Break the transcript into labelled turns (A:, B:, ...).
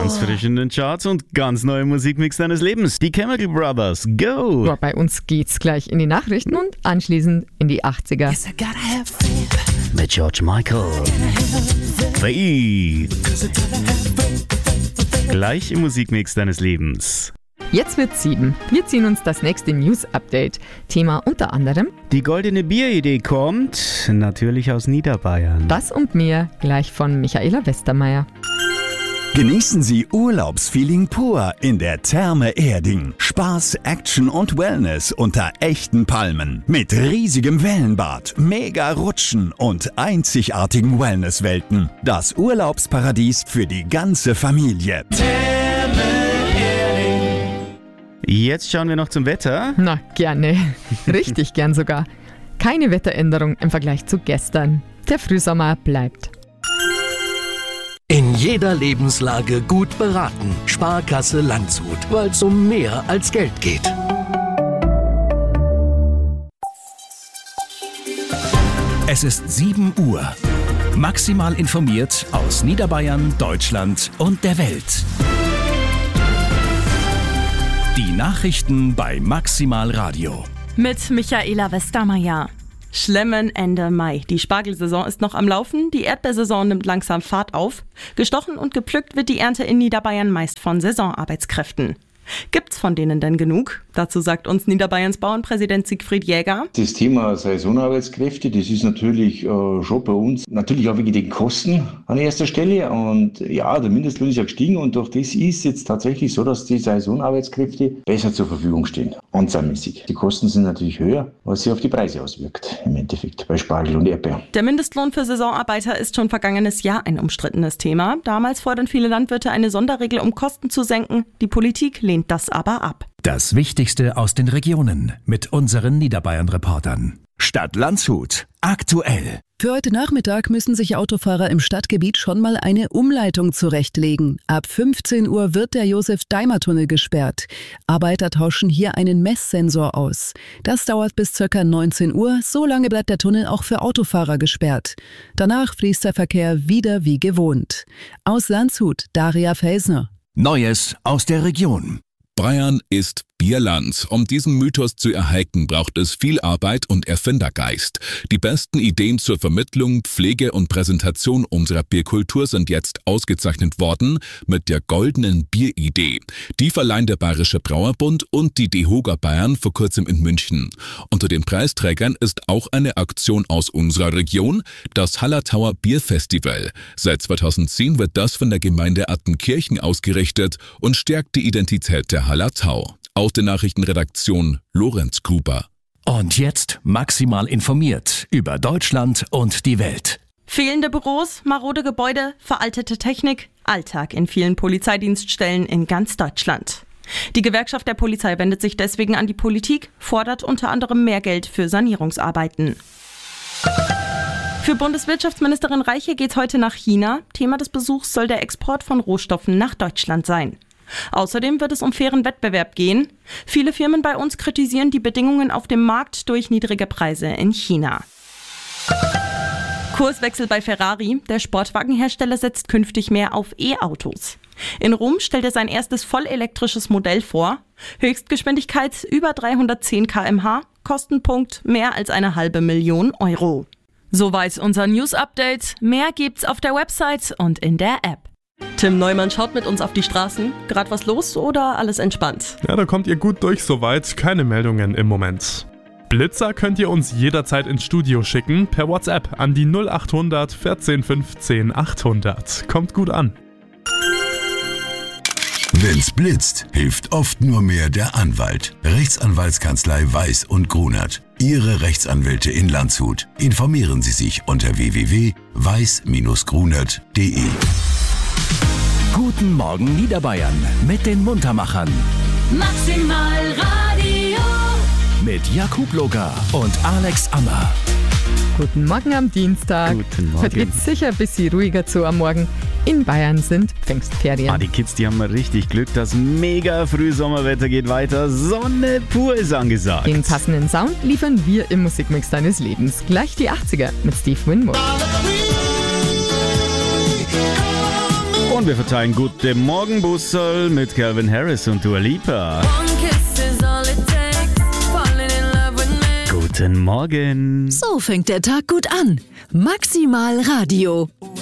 A: Ganz frisch in den Charts und ganz neue Musikmix deines Lebens. Die Chemical Brothers, go!
B: Ja, bei uns geht's gleich in die Nachrichten und anschließend in die 80er.
A: Mit George Michael. Faith. Gleich im Musikmix deines Lebens.
B: Jetzt wird's 7. Wir ziehen uns das nächste News-Update. Thema unter anderem
A: Die goldene Bieridee kommt natürlich aus Niederbayern.
B: das und mehr gleich von Michaela Westermeier.
C: Genießen Sie Urlaubsfeeling pur in der Therme Erding. Spaß, Action und Wellness unter echten Palmen. Mit riesigem Wellenbad, mega Rutschen und einzigartigen Wellnesswelten. Das Urlaubsparadies für die ganze Familie.
A: Jetzt schauen wir noch zum Wetter.
B: Na, gerne. Richtig gern sogar. Keine Wetteränderung im Vergleich zu gestern. Der Frühsommer bleibt.
D: In jeder Lebenslage gut beraten. Sparkasse Landshut, weil es um mehr als Geld geht.
E: Es ist 7 Uhr. Maximal informiert aus Niederbayern, Deutschland und der Welt. Die Nachrichten bei Maximal Radio.
F: Mit Michaela Westermeier. Schlemmen Ende Mai. Die Spargelsaison ist noch am Laufen, die Erdbeersaison nimmt langsam Fahrt auf. Gestochen und gepflückt wird die Ernte in Niederbayern meist von Saisonarbeitskräften. Gibt's von denen denn genug? Dazu sagt uns Niederbayerns Bauernpräsident Siegfried Jäger.
G: Das Thema Saisonarbeitskräfte, das ist natürlich schon bei uns, natürlich auch wegen den Kosten an erster Stelle. Und ja, der Mindestlohn ist ja gestiegen und durch das ist jetzt tatsächlich so, dass die Saisonarbeitskräfte besser zur Verfügung stehen, anzahlmäßig. Die Kosten sind natürlich höher, was sich auf die Preise auswirkt, im Endeffekt, bei Spargel und Erdbeer.
F: Der Mindestlohn für Saisonarbeiter ist schon vergangenes Jahr ein umstrittenes Thema. Damals fordern viele Landwirte eine Sonderregel, um Kosten zu senken. Die Politik lehnt das aber ab.
E: Das Wichtigste aus den Regionen mit unseren Niederbayern-Reportern. Stadt Landshut. Aktuell.
H: Für heute Nachmittag müssen sich Autofahrer im Stadtgebiet schon mal eine Umleitung zurechtlegen. Ab 15 Uhr wird der Josef-Daimer-Tunnel gesperrt. Arbeiter tauschen hier einen Messsensor aus. Das dauert bis ca. 19 Uhr. So lange bleibt der Tunnel auch für Autofahrer gesperrt. Danach fließt der Verkehr wieder wie gewohnt. Aus Landshut, Daria Felsner.
E: Neues aus der Region.
I: Bayern ist Bierland. Um diesen Mythos zu erhalten, braucht es viel Arbeit und Erfindergeist. Die besten Ideen zur Vermittlung, Pflege und Präsentation unserer Bierkultur sind jetzt ausgezeichnet worden mit der goldenen Bieridee. Die verleihen der Bayerische Brauerbund und die DEHOGA Bayern vor kurzem in München. Unter den Preisträgern ist auch eine Aktion aus unserer Region, das Hallertauer Bierfestival. Seit 2010 wird das von der Gemeinde Attenkirchen ausgerichtet und stärkt die Identität der Hallertau. Aus der Nachrichtenredaktion Lorenz Gruber.
E: Und jetzt maximal informiert über Deutschland und die Welt.
F: Fehlende Büros, marode Gebäude, veraltete Technik, Alltag in vielen Polizeidienststellen in ganz Deutschland. Die Gewerkschaft der Polizei wendet sich deswegen an die Politik, fordert unter anderem mehr Geld für Sanierungsarbeiten. Für Bundeswirtschaftsministerin Reiche geht's heute nach China. Thema des Besuchs soll der Export von Rohstoffen nach Deutschland sein. Außerdem wird es um fairen Wettbewerb gehen. Viele Firmen bei uns kritisieren die Bedingungen auf dem Markt durch niedrige Preise in China. Kurswechsel bei Ferrari. Der Sportwagenhersteller setzt künftig mehr auf E-Autos. In Rom stellt er sein erstes vollelektrisches Modell vor. Höchstgeschwindigkeit über 310 km/h, Kostenpunkt mehr als 500.000 Euro. Soweit unser News-Update. Mehr gibt's auf der Website und in der App. Tim Neumann schaut mit uns auf die Straßen. Gerade was los oder alles entspannt?
J: Ja, da kommt ihr gut durch soweit. Keine Meldungen im Moment. Blitzer könnt ihr uns jederzeit ins Studio schicken, per WhatsApp an die 0800 14 15 800. Kommt gut an.
K: Wenn's blitzt, hilft oft nur mehr der Anwalt. Rechtsanwaltskanzlei Weiß und Grunert. Ihre Rechtsanwälte in Landshut. Informieren Sie sich unter www.weiß-grunert.de.
E: Guten Morgen Niederbayern mit den Muntermachern.
L: Maximal Radio.
E: Mit Jakub Loga und Alex Ammer.
B: Guten Morgen am Dienstag.
A: Guten Morgen.
B: Heute geht's sicher ein bisschen ruhiger zu am Morgen. In Bayern sind Pfingstferien.
A: Die Kids, die haben mal richtig Glück. Das mega Frühsommerwetter geht weiter. Sonne pur ist angesagt.
B: Den passenden Sound liefern wir im Musikmix deines Lebens. Gleich die 80er mit Steve Winwood.
A: Und wir verteilen Guten Morgen Busserl mit Calvin Harris und Dua Lipa. Guten Morgen.
H: So fängt der Tag gut an. Maximal Radio.